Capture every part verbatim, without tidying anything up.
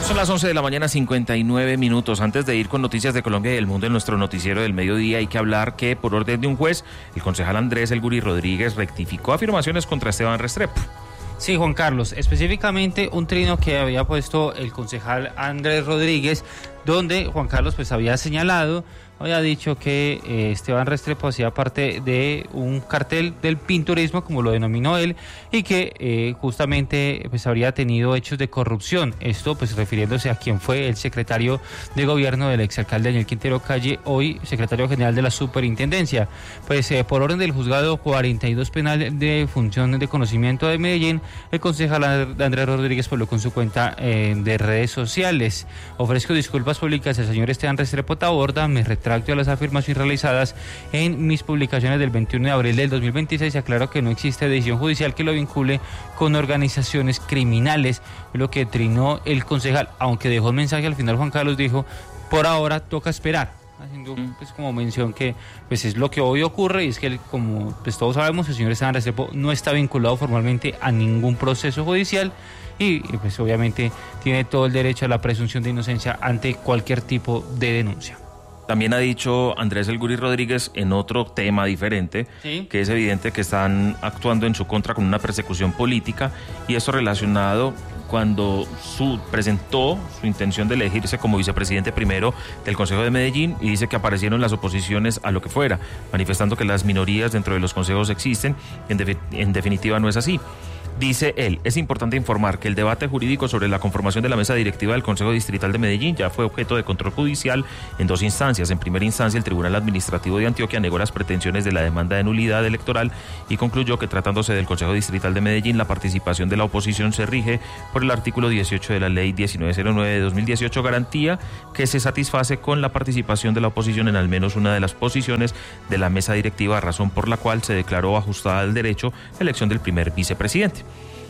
Son las once de la mañana, cincuenta y nueve minutos. Antes de ir con noticias de Colombia y del mundo en nuestro noticiero del mediodía, hay que hablar que por orden de un juez, el concejal Andrés El Guri Rodríguez rectificó afirmaciones contra Esteban Restrepo. Sí, Juan Carlos, específicamente un trino que había puesto el concejal Andrés Rodríguez, donde Juan Carlos pues había señalado, había dicho que eh, Esteban Restrepo hacía parte de un cartel del pinturismo, como lo denominó él, y que eh, justamente pues habría tenido hechos de corrupción. Esto pues refiriéndose a quien fue el secretario de gobierno del exalcalde Daniel Quintero Calle, hoy secretario general de la superintendencia. Pues eh, por orden del juzgado cuarenta y dos penal de función de conocimiento de Medellín, el concejal Andrés Rodríguez publicó con su cuenta eh, de redes sociales: ofrezco disculpas públicas al señor Esteban Restrepo Taborda, me retracto de las afirmaciones realizadas en mis publicaciones del veintiuno de abril del dos mil veintiséis. Aclaro que no existe decisión judicial que lo vincule con organizaciones criminales, lo que trinó el concejal, aunque dejó un mensaje al final. Juan Carlos dijo, por ahora toca esperar, haciendo pues como mención que pues es lo que hoy ocurre, y es que él, como pues todos sabemos, el señor Esteban Restrepo no está vinculado formalmente a ningún proceso judicial y, y pues obviamente tiene todo el derecho a la presunción de inocencia ante cualquier tipo de denuncia. También ha dicho Andrés El Guri Rodríguez en otro tema diferente, ¿sí?, que es evidente que están actuando en su contra con una persecución política, y eso relacionado cuando su, presentó su intención de elegirse como vicepresidente primero del Consejo de Medellín, y dice que aparecieron las oposiciones a lo que fuera, manifestando que las minorías dentro de los consejos existen. En, de, en definitiva no es así. Dice él, es importante informar que el debate jurídico sobre la conformación de la mesa directiva del Consejo Distrital de Medellín ya fue objeto de control judicial en dos instancias. En primera instancia, el Tribunal Administrativo de Antioquia negó las pretensiones de la demanda de nulidad electoral y concluyó que, tratándose del Consejo Distrital de Medellín, la participación de la oposición se rige por el artículo dieciocho de la Ley diecinueve cero nueve de dos mil dieciocho, garantía que se satisface con la participación de la oposición en al menos una de las posiciones de la mesa directiva, razón por la cual se declaró ajustada al derecho la elección del primer vicepresidente.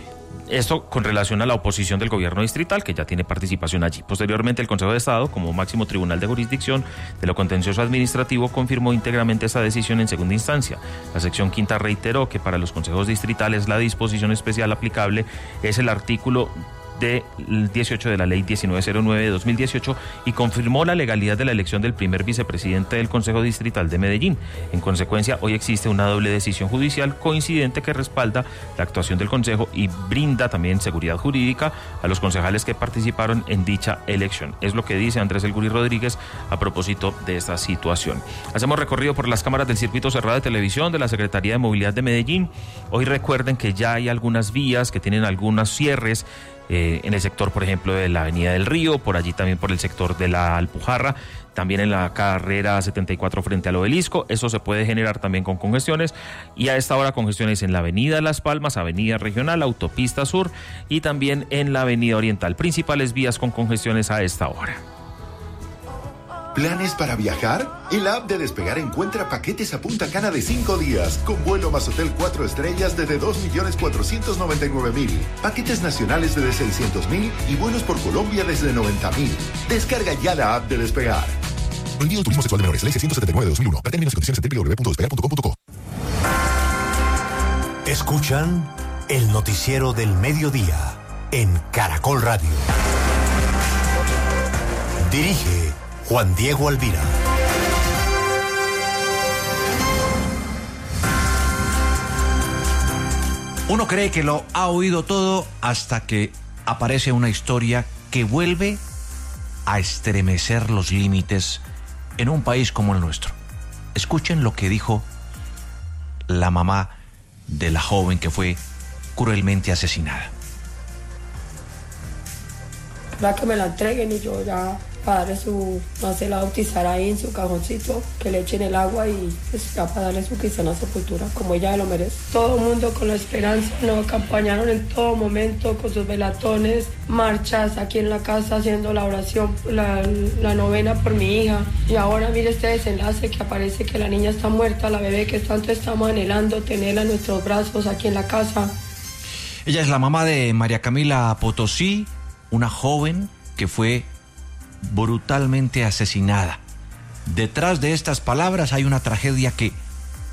Esto con relación a la oposición del gobierno distrital, que ya tiene participación allí. Posteriormente, el Consejo de Estado, como máximo tribunal de jurisdicción de lo contencioso administrativo, confirmó íntegramente esta decisión en segunda instancia. La sección quinta reiteró que para los consejos distritales la disposición especial aplicable es el artículo del dieciocho de la Ley diecinueve cero nueve de dos mil dieciocho y confirmó la legalidad de la elección del primer vicepresidente del Consejo Distrital de Medellín. En consecuencia, hoy existe una doble decisión judicial coincidente que respalda la actuación del Consejo y brinda también seguridad jurídica a los concejales que participaron en dicha elección. Es lo que dice Andrés El Guri Rodríguez a propósito de esta situación. Hacemos recorrido por las cámaras del circuito cerrado de televisión de la Secretaría de Movilidad de Medellín. Hoy recuerden que ya hay algunas vías que tienen algunos cierres, Eh, en el sector, por ejemplo, de la Avenida del Río, por allí también por el sector de la Alpujarra, también en la carrera setenta y cuatro frente al Obelisco. Eso se puede generar también con congestiones, y a esta hora congestiones en la Avenida Las Palmas, Avenida Regional, Autopista Sur y también en la Avenida Oriental. Principales vías con congestiones a esta hora. ¿Planes para viajar? En la app de Despegar encuentra paquetes a Punta Cana de cinco días, con vuelo más hotel cuatro estrellas desde dos millones cuatrocientos noventa y nueve mil, paquetes nacionales desde seiscientos mil y vuelos por Colombia desde noventa mil. Descarga ya la app de Despegar. Prohibido turismo sexual de menores, ley ciento setenta y nueve de dos mil uno. Para términos y condiciones en doble u doble u doble u punto despegar punto com punto co. Escuchan el noticiero del mediodía en Caracol Radio. Dirige Juan Diego Alvira. Uno cree que lo ha oído todo hasta que aparece una historia que vuelve a estremecer los límites en un país como el nuestro. Escuchen lo que dijo la mamá de la joven que fue cruelmente asesinada. Para que me la entreguen y yo ya para darle su, no sé, la bautizar ahí en su cajoncito, que le echen el agua y pues ya para darle su cristiana sepultura como ella lo merece. Todo el mundo con la esperanza nos acompañaron en todo momento con sus velatones, marchas aquí en la casa haciendo la oración, la, la novena por mi hija, y ahora mire este desenlace que aparece que la niña está muerta, la bebé que tanto estamos anhelando tenerla en nuestros brazos aquí en la casa. Ella es la mamá de María Camila Potosí, una joven que fue brutalmente asesinada. Detrás de estas palabras hay una tragedia que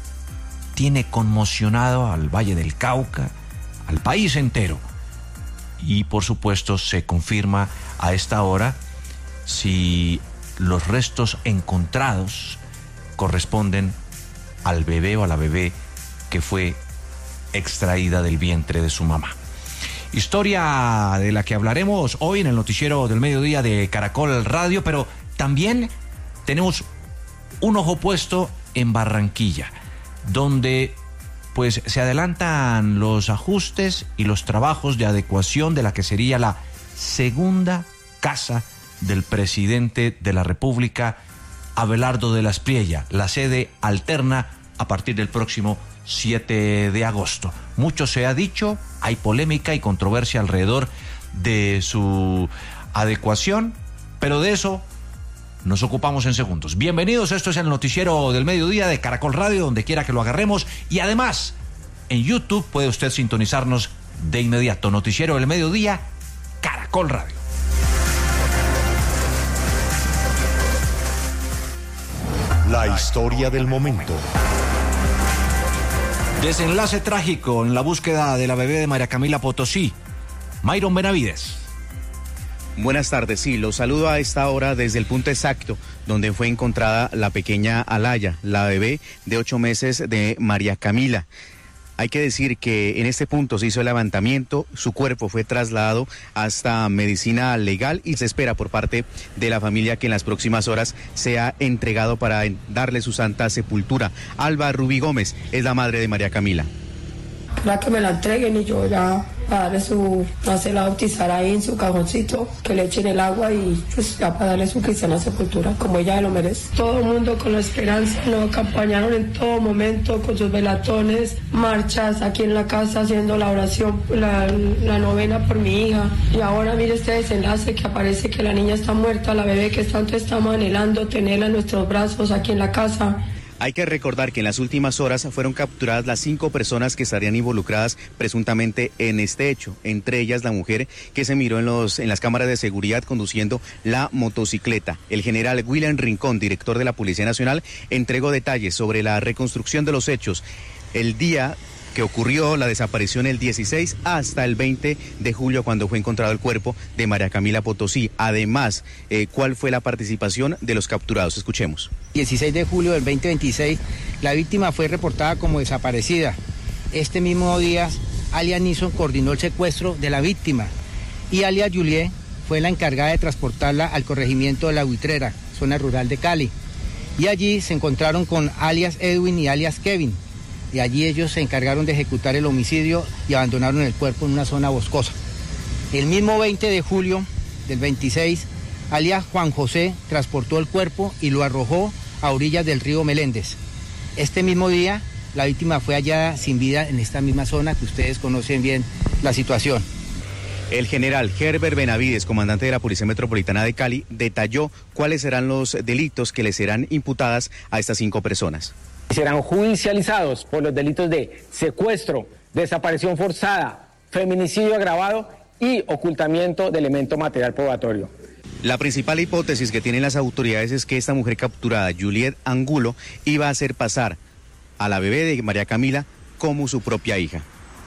tiene conmocionado al Valle del Cauca, al país entero. y por supuesto se confirma a esta hora si los restos encontrados corresponden al bebé o a la bebé que fue extraída del vientre de su mamá. Historia de la que hablaremos hoy en el noticiero del mediodía de Caracol Radio, pero también tenemos un ojo puesto en Barranquilla, donde pues se adelantan los ajustes y los trabajos de adecuación de la que sería la segunda casa del presidente de la República, Abelardo de la Espriella, la sede alterna a partir del próximo siete de agosto. Mucho se ha dicho, hay polémica y controversia alrededor de su adecuación, pero de eso nos ocupamos en segundos. Bienvenidos, esto es el noticiero del mediodía de Caracol Radio, donde quiera que lo agarremos, y además en YouTube puede usted sintonizarnos de inmediato. Noticiero del mediodía, Caracol Radio. La historia del momento. Desenlace trágico en la búsqueda de la bebé de María Camila Potosí. Mayron Benavides. Buenas tardes, sí, los saludo a esta hora desde el punto exacto donde fue encontrada la pequeña Alaya, la bebé de ocho meses de María Camila. Hay que decir que en este punto se hizo el levantamiento, su cuerpo fue trasladado hasta medicina legal y se espera por parte de la familia que en las próximas horas sea entregado para darle su santa sepultura. Alba Rubí Gómez es la madre de María Camila. Para que me la entreguen y yo ya para darle su, hacerla bautizar ahí en su cajoncito, que le echen el agua y pues ya para darle su cristiana sepultura, como ella lo merece. Todo el mundo con la esperanza nos acompañaron en todo momento con sus velatones, marchas aquí en la casa haciendo la oración, la, la novena por mi hija. Y ahora mire este desenlace que aparece que la niña está muerta, la bebé que tanto estamos anhelando tenerla en nuestros brazos aquí en la casa. Hay que recordar que en las últimas horas fueron capturadas las cinco personas que estarían involucradas presuntamente en este hecho, entre ellas la mujer que se miró en, los, en las cámaras de seguridad conduciendo la motocicleta. El general William Rincón, director de la Policía Nacional, entregó detalles sobre la reconstrucción de los hechos. El día que ocurrió la desaparición el dieciséis hasta el veinte de julio, cuando fue encontrado el cuerpo de María Camila Potosí. Además, eh, ¿cuál fue la participación de los capturados? Escuchemos. dieciséis de julio del veinte veintiséis, la víctima fue reportada como desaparecida. Este mismo día, alias Nison coordinó el secuestro de la víctima y alias Juliet fue la encargada de transportarla al corregimiento de La Buitrera, zona rural de Cali. Y allí se encontraron con alias Edwin y alias Kevin. Y allí ellos se encargaron de ejecutar el homicidio y abandonaron el cuerpo en una zona boscosa. El mismo veinte de julio del veintiséis, alias Juan José transportó el cuerpo y lo arrojó a orillas del río Meléndez. Este mismo día, la víctima fue hallada sin vida en esta misma zona que ustedes conocen bien la situación. El general Herbert Benavides, comandante de la Policía Metropolitana de Cali, detalló cuáles serán los delitos que le serán imputadas a estas cinco personas. Serán judicializados por los delitos de secuestro, desaparición forzada, feminicidio agravado y ocultamiento de elemento material probatorio. La principal hipótesis que tienen las autoridades es que esta mujer capturada, Juliet Angulo, iba a hacer pasar a la bebé de María Camila como su propia hija.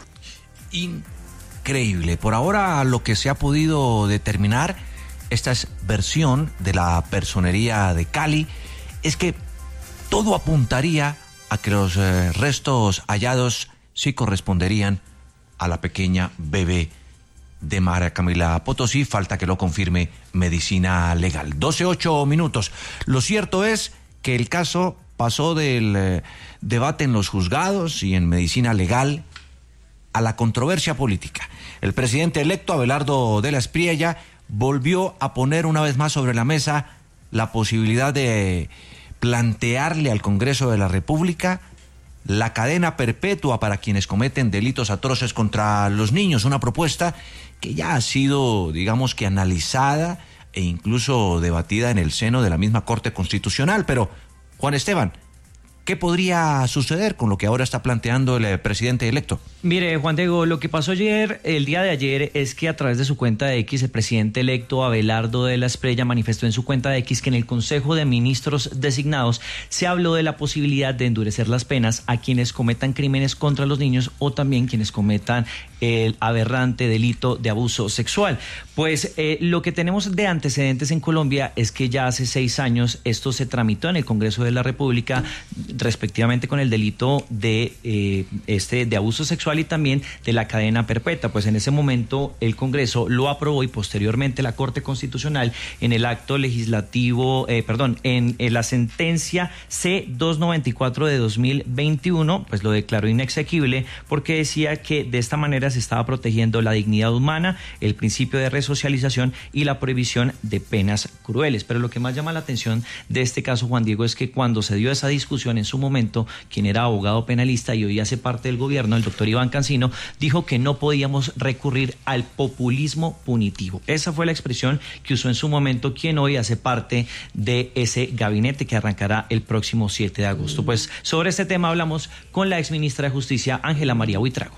Increíble. Por ahora lo que se ha podido determinar, esta es versión de la Personería de Cali, es que todo apuntaría a que los eh, restos hallados sí corresponderían a la pequeña bebé de María Camila Potosí. Falta que lo confirme medicina legal. doce ocho minutos. Lo cierto es que el caso pasó del eh, debate en los juzgados y en medicina legal a la controversia política. El presidente electo, Abelardo de la Espriella, volvió a poner una vez más sobre la mesa la posibilidad de plantearle al Congreso de la República la cadena perpetua para quienes cometen delitos atroces contra los niños, una propuesta que ya ha sido, digamos que analizada e incluso debatida en el seno de la misma Corte Constitucional. Pero, Juan Esteban, ¿qué podría suceder con lo que ahora está planteando el presidente electo? Mire, Juan Diego, lo que pasó ayer, el día de ayer, es que a través de su cuenta de X, el presidente electo Abelardo de la Espriella manifestó en su cuenta de X que en el Consejo de Ministros designados se habló de la posibilidad de endurecer las penas a quienes cometan crímenes contra los niños o también quienes cometan el aberrante delito de abuso sexual. Pues eh, lo que tenemos de antecedentes en Colombia es que ya hace seis años esto se tramitó en el Congreso de la República, respectivamente con el delito de eh, este de abuso sexual y también de la cadena perpetua. Pues en ese momento el Congreso lo aprobó y posteriormente la Corte Constitucional en el acto legislativo, eh, perdón, en, en la sentencia C doscientos noventa y cuatro de dos mil veintiuno, pues lo declaró inexequible porque decía que de esta manera se estaba protegiendo la dignidad humana, el principio de resocialización y la prohibición de penas crueles. Pero lo que más llama la atención de este caso, Juan Diego, es que cuando se dio esa discusión en su momento, quien era abogado penalista y hoy hace parte del gobierno, el doctor Iván Cancino, dijo que no podíamos recurrir al populismo punitivo. Esa fue la expresión que usó en su momento quien hoy hace parte de ese gabinete que arrancará el próximo siete de agosto. Pues sobre este tema hablamos con la exministra de Justicia, Ángela María Buitrago.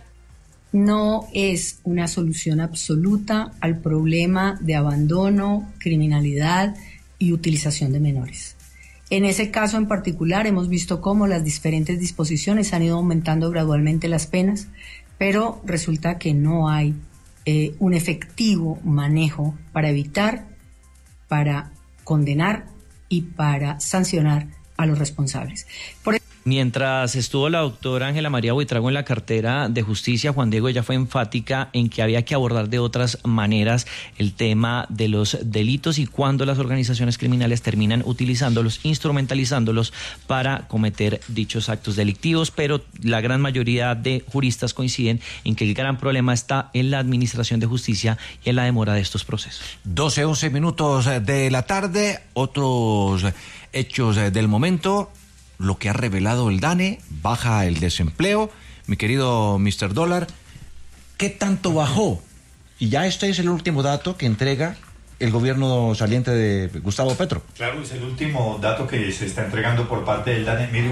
No es una solución absoluta al problema de abandono, criminalidad y utilización de menores. En ese caso en particular hemos visto cómo las diferentes disposiciones han ido aumentando gradualmente las penas, pero resulta que no hay eh, un efectivo manejo para evitar, para condenar y para sancionar a los responsables. Por Mientras estuvo la doctora Ángela María Buitrago en la cartera de Justicia, Juan Diego, ella fue enfática en que había que abordar de otras maneras el tema de los delitos y cuando las organizaciones criminales terminan utilizándolos, instrumentalizándolos para cometer dichos actos delictivos, pero la gran mayoría de juristas coinciden en que el gran problema está en la administración de justicia y en la demora de estos procesos. doce, once minutos de la tarde, otros hechos del momento. Lo que ha revelado el DANE, baja el desempleo. Mi querido mister Dólar, ¿qué tanto bajó? Y ya este es el último dato que entrega el gobierno saliente de Gustavo Petro. Claro, es el último dato que se está entregando por parte del DANE. Mire,